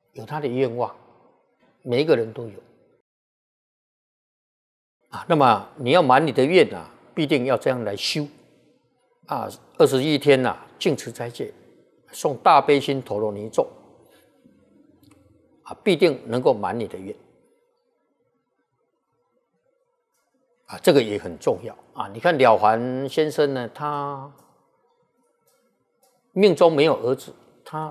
有他的愿望，每一个人都有啊。那么你要满你的愿啊，必定要这样来修啊。21天啊，净持斋戒，诵大悲心陀罗尼咒啊，必定能够满你的愿啊。这个也很重要啊。你看了凡先生呢，他命中没有儿子